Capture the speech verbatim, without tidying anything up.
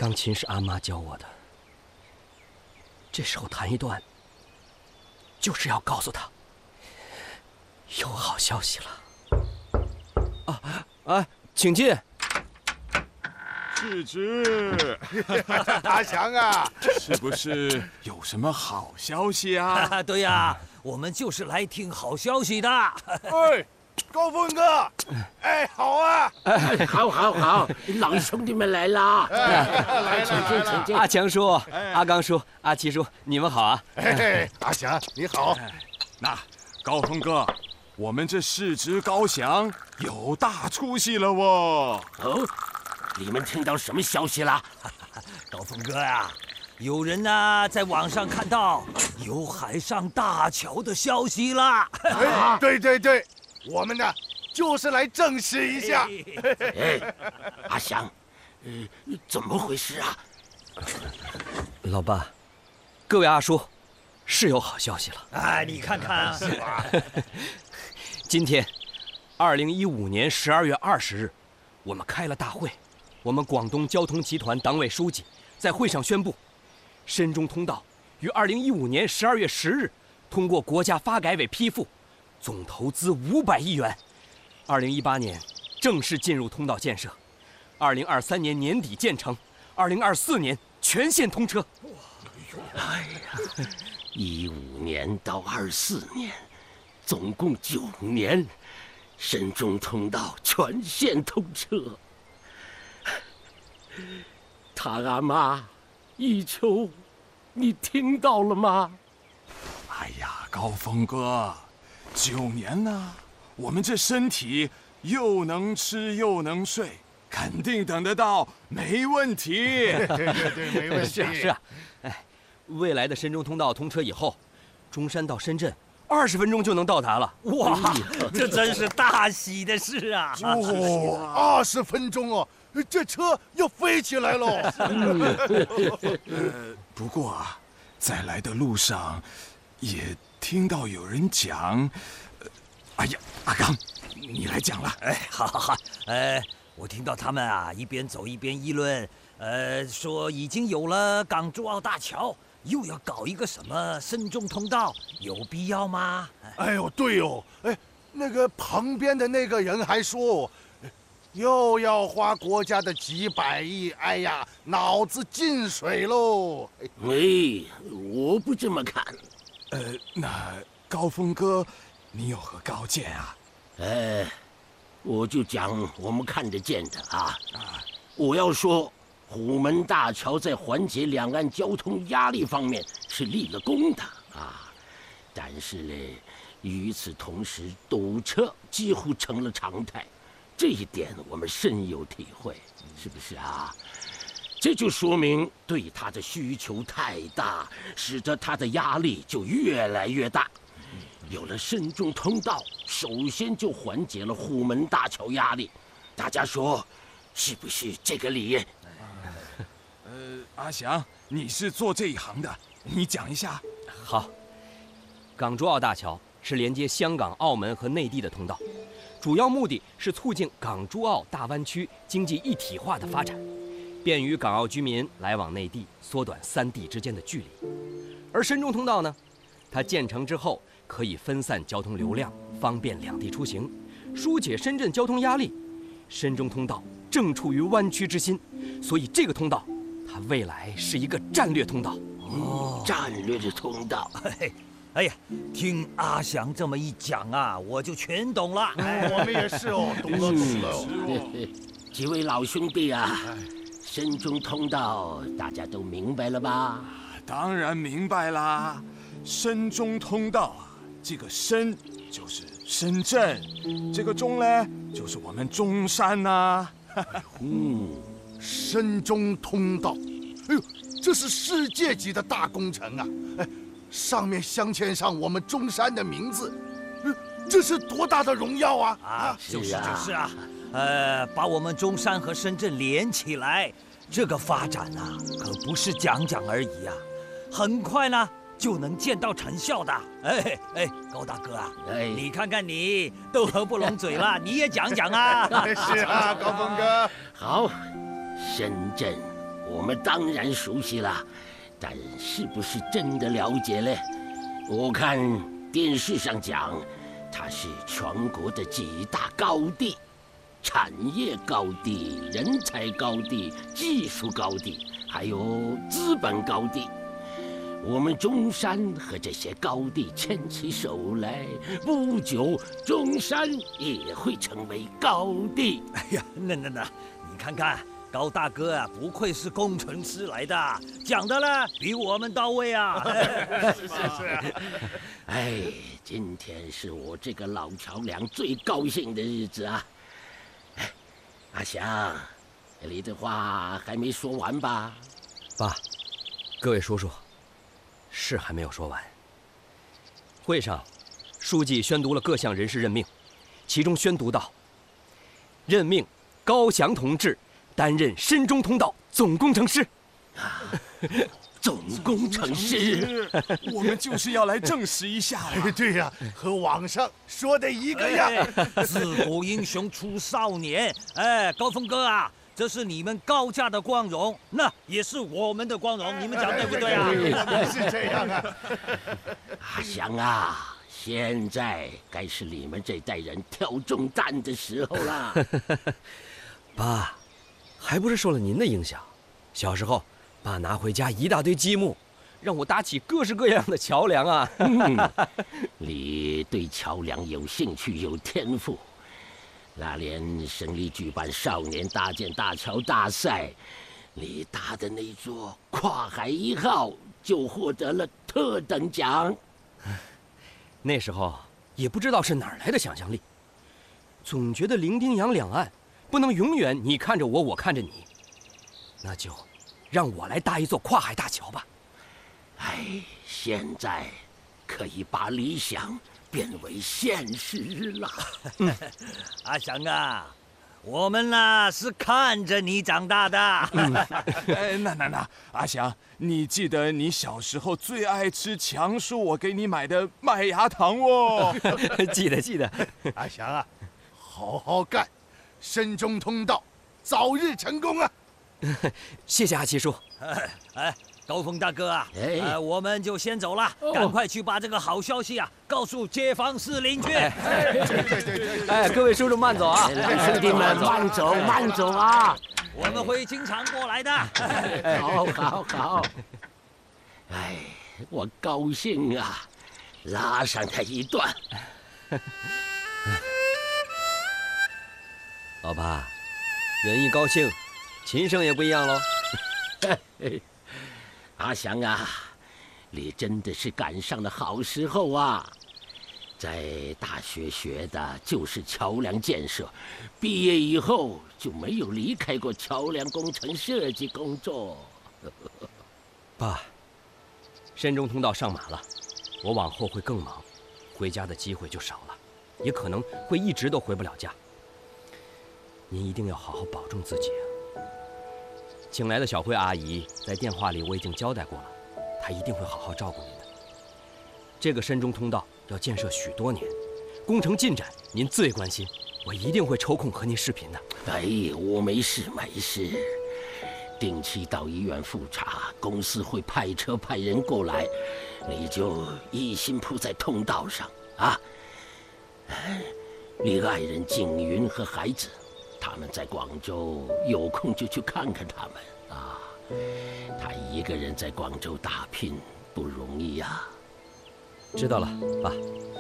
钢琴是阿妈教我的，这时候弹一段，就是要告诉他有好消息了。啊啊，请进。 世侄， 阿祥啊， 是不是有什么好消息啊？ 对呀，我们就是来听好消息的。 哎，高峰哥，哎，好啊， 哎，好，好，好，老兄弟们来啦！ 来了， 请进，请进。 阿强叔、阿刚叔、阿七叔，你们好啊！ 哎，阿祥你好。 那高峰哥，我们这世侄高翔有大出息了哦！ 哦，你们听到什么消息啦？ 高峰哥呀，有人呢在网上看到有海上大桥的消息啦。 哎，对对对，我们呢就是来证实一下。 哎，阿祥，呃，怎么回事啊？ 老爸，各位阿叔，是有好消息了。 哎，你看看，是吧？ 今天，二零一五年十二月二十日，我们开了大会。我们广东交通集团党委书记在会上宣布，深中通道于二零一五年十二月十日通过国家发改委批复，总投资五百亿元。二零一八年正式进入通道建设，二零二三年年底建成，二零二四年全线通车。 哎呀，一五年到二四年，总共九年，深中通道全线通车。他阿妈，一秋，你听到了吗？ 哎呀，高峰哥，九年呢，我们这身体又能吃又能睡，肯定等得到，没问题。 对对对，没问题。 是啊是啊，哎，未来的深中通道通车以后，中山到深圳二十分钟就能到达了。 哇，这真是大喜的事啊！ 哦，二十分钟哦，这车要飞起来喽。 呃，不过啊，在来的路上，也听到有人讲，呃，哎呀，阿刚，你来讲了。 哎，好好好，呃，我听到他们啊一边走一边议论，呃，说已经有了港珠澳大桥，又要搞一个什么深中通道，有必要吗？ 哎呦，对哦，哎，那个旁边的那个人还说，又要花国家的几百亿，哎呀，脑子进水喽！ 喂，我不这么看。 呃，那高峰哥，你有何高见啊？ 呃，我就讲我们看得见的啊。啊，我要说，虎门大桥在缓解两岸交通压力方面是立了功的啊，但是呢，与此同时，堵车几乎成了常态。这一点我们深有体会，是不是啊？这就说明对它的需求太大，使得它的压力就越来越大。有了深中通道，首先就缓解了虎门大桥压力。大家说，是不是这个理？ 呃，阿祥，你是做这一行的，你讲一下。 好，港珠澳大桥是连接香港、澳门和内地的通道。主要目的是促进港珠澳大湾区经济一体化的发展，便于港澳居民来往内地，缩短三地之间的距离。而深中通道呢，它建成之后可以分散交通流量，方便两地出行，疏解深圳交通压力。深中通道正处于湾区之心，所以这个通道它未来是一个战略通道。 哦，战略的通道。 嘿，哎呀，听阿祥这么一讲啊，我就全懂了。 哎，我们也是哦，懂了懂了哦。 几位老兄弟啊，深中通道大家都明白了吧？ 当然明白啦，深中通道啊，这个深就是深圳，这个中呢就是我们中山呐、啊。 嗯，深中通道，哎呦，这是世界级的大工程啊！哎，上面镶嵌上我们中山的名字，这是多大的荣耀啊！ 啊，就是就是啊，呃，把我们中山和深圳连起来，这个发展啊，可不是讲讲而已啊，很快呢就能见到成效的。哎哎，高大哥啊，哎，你看看你都合不拢嘴了，你也讲讲啊。 是啊，高峰哥。 好，深圳， 我们当然熟悉了，但是不是真的了解嘞？我看电视上讲，它是全国的几大高地，产业高地、人才高地、技术高地，还有资本高地。我们中山和这些高地牵起手来，不久中山也会成为高地。 哎呀，那那那，你看看高大哥啊，不愧是工程师来的，讲的呢比我们到位啊。 是是是。 哎，今天是我这个老桥梁最高兴的日子啊！哎，阿祥，你的话还没说完吧？ 爸，各位叔叔。是还没有说完。会上，书记宣读了各项人事任命，其中宣读到：任命高翔同志担任深中通道总工程师。 啊，总工程师， 我们就是要来证实一下了。 对呀，和网上说的一个样。 自古英雄出少年，哎，高峰哥啊。这是你们高家的光荣，那也是我们的光荣，你们讲对不对啊？ 是这样啊。 阿祥啊，现在该是你们这代人挑重担的时候了。 爸，还不是受了您的影响。小时候，爸拿回家一大堆积木，让我搭起各式各样的桥梁啊。 嗯，你对桥梁有兴趣，有天赋。那年省里举办少年搭建大桥大赛，你搭的那座跨海一号就获得了特等奖。 那时候也不知道是哪儿来的想象力，总觉得伶仃洋两岸不能永远你看着我，我看着你，那就让我来搭一座跨海大桥吧。 哎，现在可以把理想变为现实了。 嗯、阿祥啊，我们呢是看着你长大的。 嗯、哎，那那那，阿祥，你记得你小时候最爱吃强叔我给你买的麦芽糖哦。 记得记得。 阿祥啊，好好干，深中通道早日成功啊！ 谢谢阿七叔。 哎哎。高峰大哥啊， 哎、 呃，我们就先走了，哦、赶快去把这个好消息啊告诉街坊四邻居。 哎，对对对对， 哎，各位叔叔慢走啊！ 兄弟们慢走慢走啊！ 我们会经常过来的。 好，好，好。哎，我高兴啊，拉上他一段。 老爸，人一高兴，琴声也不一样喽。 阿祥啊，你真的是赶上了好时候啊！在大学学的就是桥梁建设，毕业以后就没有离开过桥梁工程设计工作。 爸，深中通道上马了，我往后会更忙，回家的机会就少了，也可能会一直都回不了家。您一定要好好保重自己啊！请来的小慧阿姨在电话里我已经交代过了，她一定会好好照顾您的。这个深中通道要建设许多年，工程进展您最关心，我一定会抽空和您视频的。 哎，我没事没事，定期到医院复查，公司会派车派人过来，你就一心扑在通道上啊。你爱人景云和孩子。他们在广州，有空就去看看他们啊。他一个人在广州打拼不容易呀。 知道了，爸。